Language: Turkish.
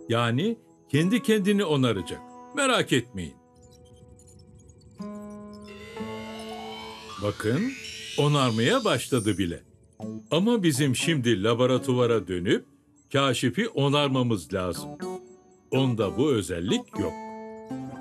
Yani kendi kendini onaracak. Merak etmeyin. Bakın, onarmaya başladı bile. Ama bizim şimdi laboratuvara dönüp kaşifi onarmamız lazım. Onda bu özellik yok.